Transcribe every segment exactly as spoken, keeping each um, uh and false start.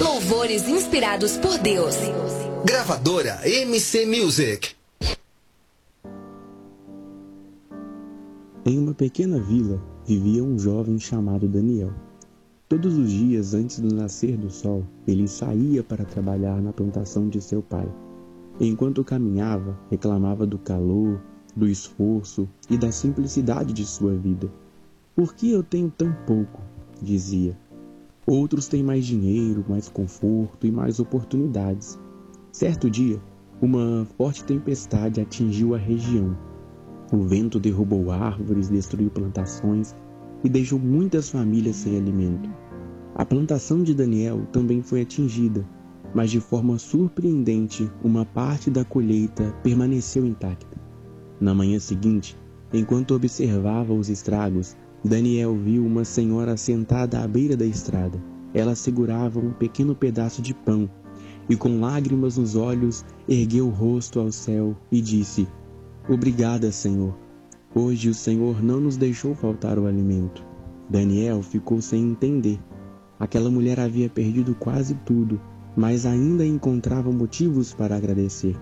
Louvores inspirados por Deus. Gravadora M C Music. Em uma pequena vila vivia um jovem chamado Daniel. Todos os dias antes do nascer do sol, ele saía para trabalhar na plantação de seu pai. Enquanto caminhava, reclamava do calor, do esforço e da simplicidade de sua vida. "Por que eu tenho tão pouco?", dizia. "Outros têm mais dinheiro, mais conforto e mais oportunidades." Certo dia, uma forte tempestade atingiu a região. O vento derrubou árvores, destruiu plantações e deixou muitas famílias sem alimento. A plantação de Daniel também foi atingida, mas de forma surpreendente, uma parte da colheita permaneceu intacta. Na manhã seguinte, enquanto observava os estragos, Daniel viu uma senhora sentada à beira da estrada. Ela segurava um pequeno pedaço de pão e, com lágrimas nos olhos, ergueu o rosto ao céu e disse: "Obrigada, Senhor. Hoje o Senhor não nos deixou faltar o alimento." Daniel ficou sem entender. Aquela mulher havia perdido quase tudo, mas ainda encontrava motivos para agradecer.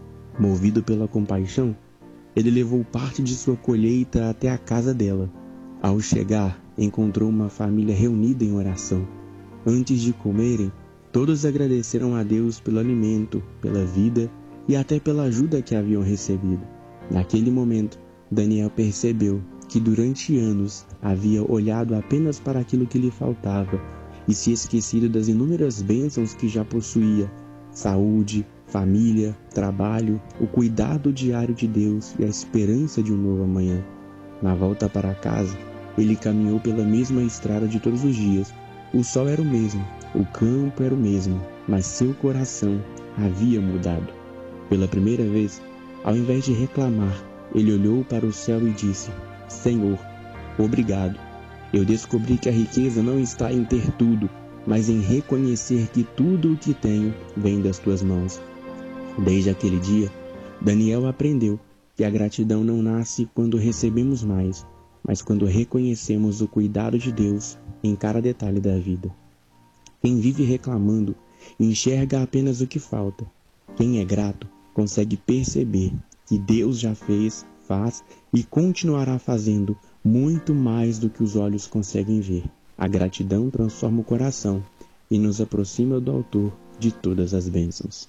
Movido pela compaixão, ele levou parte de sua colheita até a casa dela. Ao chegar, encontrou uma família reunida em oração. Antes de comerem, todos agradeceram a Deus pelo alimento, pela vida e até pela ajuda que haviam recebido. Naquele momento, Daniel percebeu que durante anos havia olhado apenas para aquilo que lhe faltava e se esquecido das inúmeras bênçãos que já possuía: saúde, família, trabalho, o cuidado diário de Deus e a esperança de um novo amanhã. Na volta para casa, ele caminhou pela mesma estrada de todos os dias. O sol era o mesmo, o campo era o mesmo, mas seu coração havia mudado. Pela primeira vez, ao invés de reclamar, ele olhou para o céu e disse: "Senhor, obrigado. Eu descobri que a riqueza não está em ter tudo, mas em reconhecer que tudo o que tenho vem das tuas mãos." Desde aquele dia, Daniel aprendeu que a gratidão não nasce quando recebemos mais, mas quando reconhecemos o cuidado de Deus em cada detalhe da vida. Quem vive reclamando enxerga apenas o que falta. Quem é grato consegue perceber que Deus já fez, faz e continuará fazendo muito mais do que os olhos conseguem ver. A gratidão transforma o coração e nos aproxima do Autor de todas as bênçãos.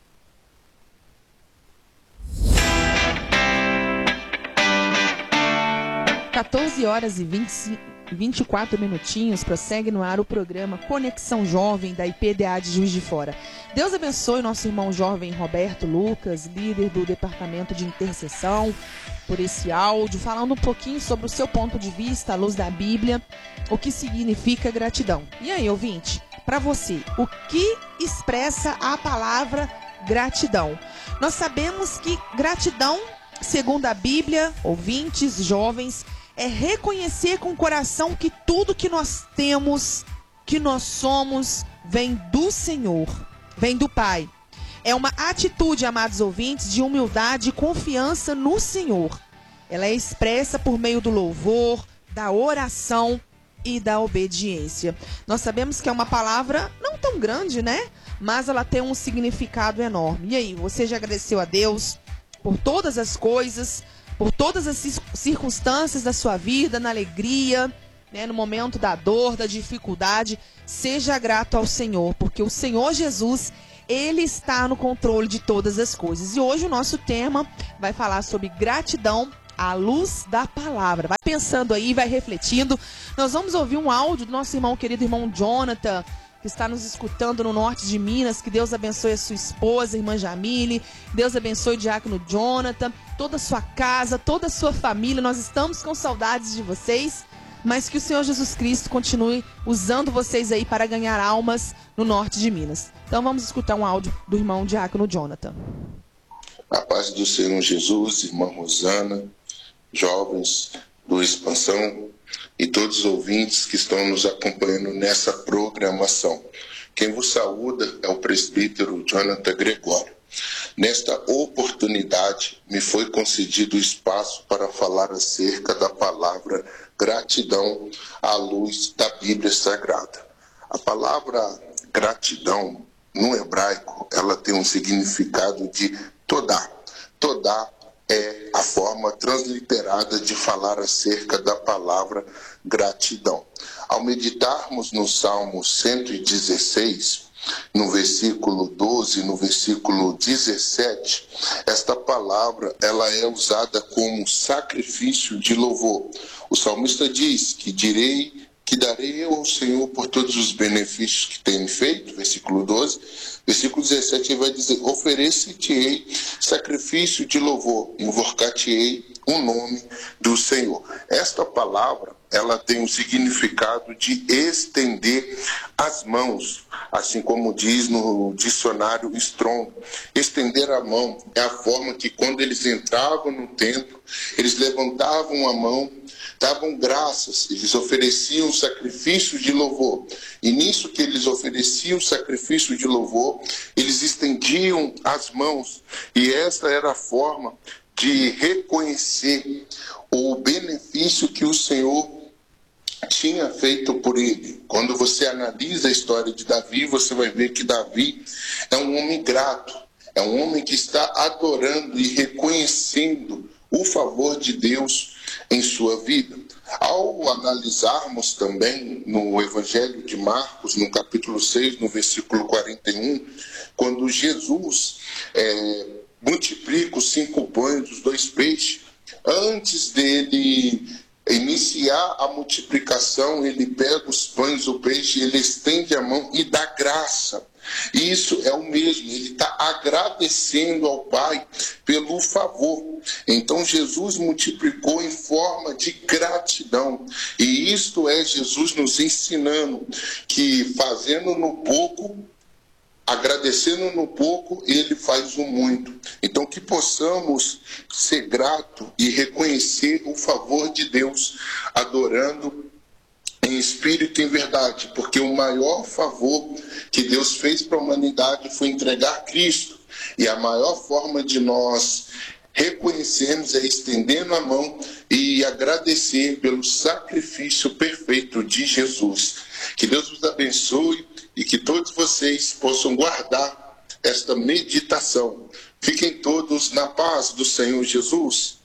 quatorze horas e vinte e quatro minutinhos, prossegue no ar o programa Conexão Jovem da I P D A de Juiz de Fora. Deus abençoe nosso irmão jovem Roberto Lucas, líder do Departamento de Intercessão, por esse áudio, falando um pouquinho sobre o seu ponto de vista, à luz da Bíblia, o que significa gratidão. E aí, ouvinte, para você, o que expressa a palavra gratidão? Nós sabemos que gratidão, segundo a Bíblia, ouvintes, jovens, é reconhecer com o coração que tudo que nós temos, que nós somos, vem do Senhor, vem do Pai. É uma atitude, amados ouvintes, de humildade e confiança no Senhor. Ela é expressa por meio do louvor, da oração e da obediência. Nós sabemos que é uma palavra não tão grande, né? Mas ela tem um significado enorme. E aí, você já agradeceu a Deus por todas as coisas, por todas as circunstâncias da sua vida, na alegria, né, no momento da dor, da dificuldade? Seja grato ao Senhor, porque o Senhor Jesus, Ele está no controle de todas as coisas. E hoje o nosso tema vai falar sobre gratidão à luz da palavra. Vai pensando aí, vai refletindo. Nós vamos ouvir um áudio do nosso irmão, querido irmão Jonathan, que está nos escutando no norte de Minas. Que Deus abençoe a sua esposa, irmã Jamile. Deus abençoe o diácono Jonathan, toda a sua casa, toda a sua família. Nós estamos com saudades de vocês, mas que o Senhor Jesus Cristo continue usando vocês aí para ganhar almas no norte de Minas. Então vamos escutar um áudio do irmão diácono Jonathan. A paz do Senhor Jesus, irmã Rosana, jovens do Expansão e todos os ouvintes que estão nos acompanhando nessa programação. Quem vos saúda é o presbítero Jonathan Gregório. Nesta oportunidade, me foi concedido o espaço para falar acerca da palavra gratidão à luz da Bíblia Sagrada. A palavra gratidão, no hebraico, ela tem um significado de todá. Todá é a forma transliterada de falar acerca da palavra gratidão. Ao meditarmos no Salmo cento e dezesseis, no versículo doze, no versículo dezessete, esta palavra ela é usada como sacrifício de louvor. O salmista diz que direi que darei eu ao Senhor por todos os benefícios que tem feito, versículo doze. Versículo dezessete ele vai dizer: oferecer-te-ei sacrifício de louvor, invocar-te-ei o nome do Senhor. Esta palavra, ela tem o significado de estender as mãos, assim como diz no dicionário Strong. Estender a mão é a forma que quando eles entravam no templo, eles levantavam a mão, davam graças, eles ofereciam sacrifício de louvor. E nisso que eles ofereciam sacrifício de louvor, eles estendiam as mãos. E esta era a forma de reconhecer o benefício que o Senhor tinha feito por ele. Quando você analisa a história de Davi, você vai ver que Davi é um homem grato, é um homem que está adorando e reconhecendo o favor de Deus em sua vida. Ao analisarmos também no Evangelho de Marcos, no capítulo seis, no versículo quarenta e um, quando Jesus é, multiplica os cinco pães, os dois peixes, antes dele iniciar a multiplicação, ele pega os pães, o peixe, ele estende a mão e dá graça. Isso é o mesmo, ele está agradecendo ao Pai pelo favor. Então Jesus multiplicou em forma de gratidão. E isto é Jesus nos ensinando que fazendo no pouco, agradecendo no pouco, ele faz o muito. Então que possamos ser gratos e reconhecer o favor de Deus, adorando em espírito e em verdade, porque o maior favor que Deus fez para a humanidade foi entregar Cristo. E a maior forma de nós reconhecermos é estendendo a mão e agradecer pelo sacrifício perfeito de Jesus. Que Deus os abençoe e que todos vocês possam guardar esta meditação. Fiquem todos na paz do Senhor Jesus.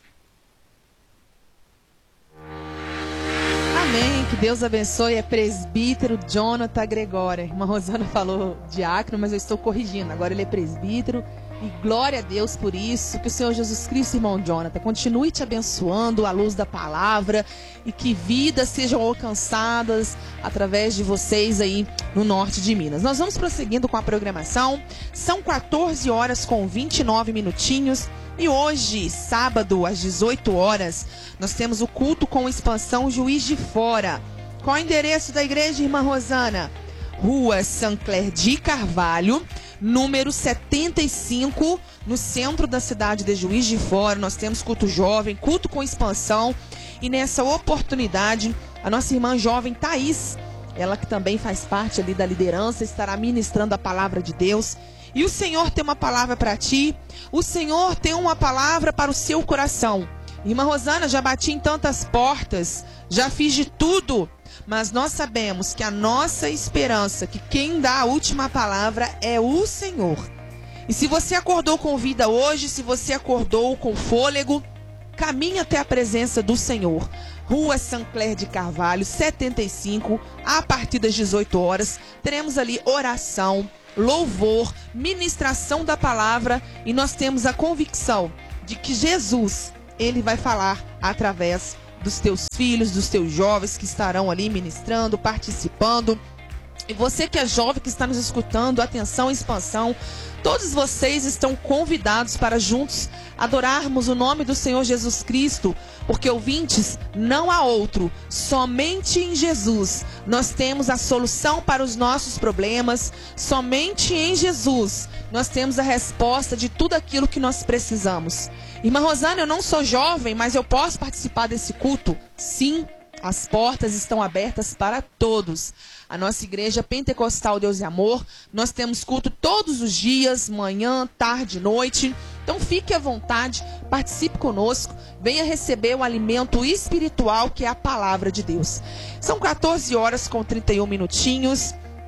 Amém, que Deus abençoe. É presbítero Jonathan Gregório. Irmã Rosana falou diácono, mas eu estou corrigindo. Agora ele é presbítero. E glória a Deus por isso. Que o Senhor Jesus Cristo, irmão Jonathan, continue te abençoando à luz da palavra e que vidas sejam alcançadas através de vocês aí no norte de Minas. Nós vamos prosseguindo com a programação. São quatorze horas com vinte e nove minutinhos. E hoje, sábado, às dezoito horas, nós temos o culto com expansão Juiz de Fora. Qual é o endereço da igreja, irmã Rosana? Rua Sancler de Carvalho, número setenta e cinco, no centro da cidade de Juiz de Fora. Nós temos culto jovem, culto com expansão. E nessa oportunidade, a nossa irmã jovem Thaís, ela que também faz parte ali da liderança, estará ministrando a palavra de Deus. E o Senhor tem uma palavra para ti, o Senhor tem uma palavra para o seu coração. Irmã Rosana, já bati em tantas portas, já fiz de tudo, mas nós sabemos que a nossa esperança, que quem dá a última palavra é o Senhor. E se você acordou com vida hoje, se você acordou com fôlego, caminhe até a presença do Senhor. Rua Sancler de Carvalho, setenta e cinco, a partir das dezoito horas, teremos ali oração, louvor, ministração da palavra, e nós temos a convicção de que Jesus, ele vai falar através dos teus filhos, dos teus jovens que estarão ali ministrando, participando. E você que é jovem, que está nos escutando, atenção, expansão, todos vocês estão convidados para juntos adorarmos o nome do Senhor Jesus Cristo, porque, ouvintes, não há outro, somente em Jesus nós temos a solução para os nossos problemas, somente em Jesus nós temos a resposta de tudo aquilo que nós precisamos. Irmã Rosana, eu não sou jovem, mas eu posso participar desse culto? Sim, as portas estão abertas para todos. A nossa igreja Pentecostal Deus e Amor, nós temos culto todos os dias, manhã, tarde, noite. Então fique à vontade, participe conosco, venha receber o alimento espiritual que é a palavra de Deus. São quatorze horas com trinta e um minutinhos.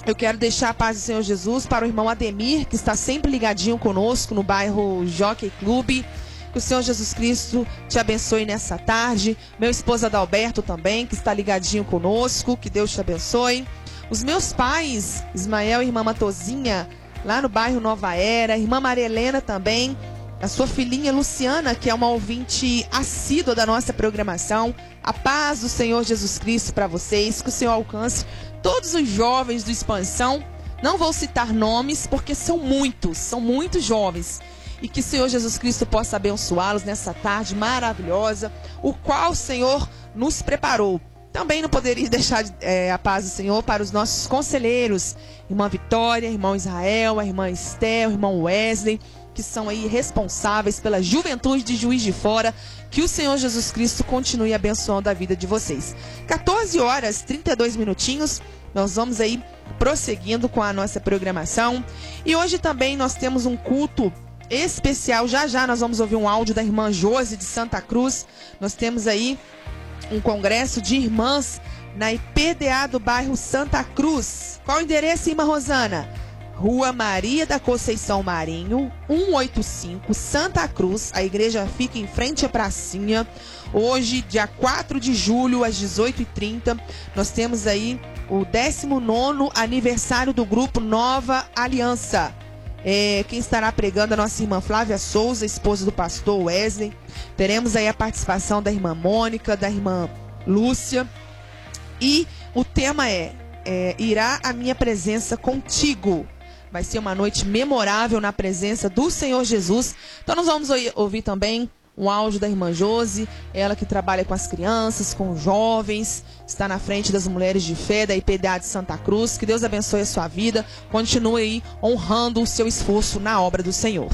Eu quero deixar a paz do Senhor Jesus para o irmão Ademir, que está sempre ligadinho conosco no bairro Jockey Club. Que o Senhor Jesus Cristo te abençoe nessa tarde. Meu esposo Adalberto também, que está ligadinho conosco. Que Deus te abençoe. Os meus pais, Ismael e irmã Matozinha, lá no bairro Nova Era. Irmã Maria Helena também. A sua filhinha Luciana, que é uma ouvinte assídua da nossa programação. A paz do Senhor Jesus Cristo para vocês. Que o Senhor alcance todos os jovens do Expansão. Não vou citar nomes, porque são muitos, são muitos jovens. E que o Senhor Jesus Cristo possa abençoá-los nessa tarde maravilhosa, o qual o Senhor nos preparou. Também não poderia deixar é, a paz do Senhor para os nossos conselheiros, irmã Vitória, irmão Israel, a irmã Estel, irmão Wesley, que são aí responsáveis pela juventude de Juiz de Fora. Que o Senhor Jesus Cristo continue abençoando a vida de vocês. quatorze horas, trinta e dois minutinhos, nós vamos aí prosseguindo com a nossa programação. E hoje também nós temos um culto especial. Já já nós vamos ouvir um áudio da irmã Josi de Santa Cruz. Nós temos aí um congresso de irmãs na I P D A do bairro Santa Cruz. Qual o endereço, irmã Rosana? Rua Maria da Conceição Marinho, cento e oitenta e cinco, Santa Cruz. A igreja fica em frente à pracinha. Hoje, dia quatro de julho, às dezoito e trinta, nós temos aí o décimo nono aniversário do grupo Nova Aliança. É, quem estará pregando é a nossa irmã Flávia Souza, esposa do pastor Wesley. Teremos aí a participação da irmã Mônica, da irmã Lúcia. E o tema é, é Irá a minha presença contigo. Vai ser uma noite memorável na presença do Senhor Jesus. Então nós vamos ouvir também um áudio da irmã Josi, ela que trabalha com as crianças, com os jovens, está na frente das mulheres de fé da I P D A de Santa Cruz. Que Deus abençoe a sua vida, continue aí honrando o seu esforço na obra do Senhor.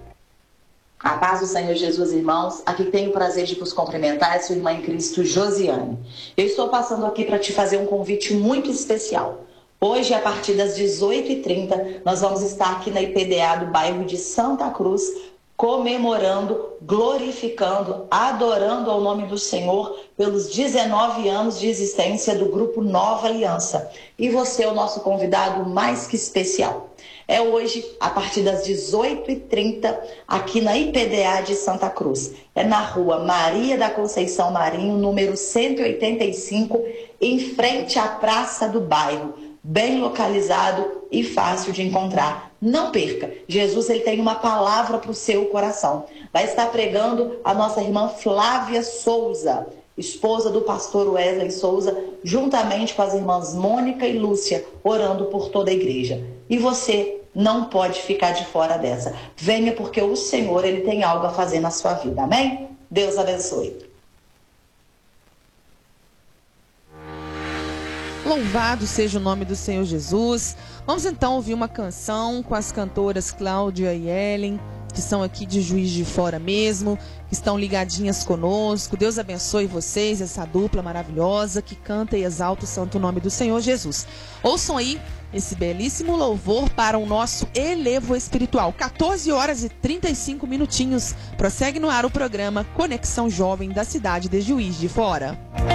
A paz do Senhor Jesus, irmãos. Aqui tenho o prazer de vos cumprimentar, é sua irmã em Cristo, Josiane. Eu estou passando aqui para te fazer um convite muito especial. Hoje, a partir das dezoito e trinta, nós vamos estar aqui na I P D A do bairro de Santa Cruz, comemorando, glorificando, adorando ao nome do Senhor pelos dezenove anos de existência do grupo Nova Aliança. E você é o nosso convidado mais que especial. É hoje, a partir das dezoito e trinta, aqui na I P D A de Santa Cruz. É na rua Maria da Conceição Marinho, número cento e oitenta e cinco, em frente à praça do bairro. Bem localizado e fácil de encontrar. Não perca, Jesus ele tem uma palavra para o seu coração. Vai estar pregando a nossa irmã Flávia Souza, esposa do pastor Wesley Souza, juntamente com as irmãs Mônica e Lúcia, orando por toda a igreja. E você não pode ficar de fora dessa. Venha, porque o Senhor ele tem algo a fazer na sua vida. Amém? Deus abençoe. Louvado seja o nome do Senhor Jesus. Vamos então ouvir uma canção com as cantoras Cláudia e Ellen, que são aqui de Juiz de Fora mesmo, que estão ligadinhas conosco. Deus abençoe vocês, essa dupla maravilhosa que canta e exalta o santo nome do Senhor Jesus. Ouçam aí esse belíssimo louvor para o nosso elevo espiritual. quatorze horas e trinta e cinco minutinhos. Prossegue no ar o programa Conexão Jovem da cidade de Juiz de Fora.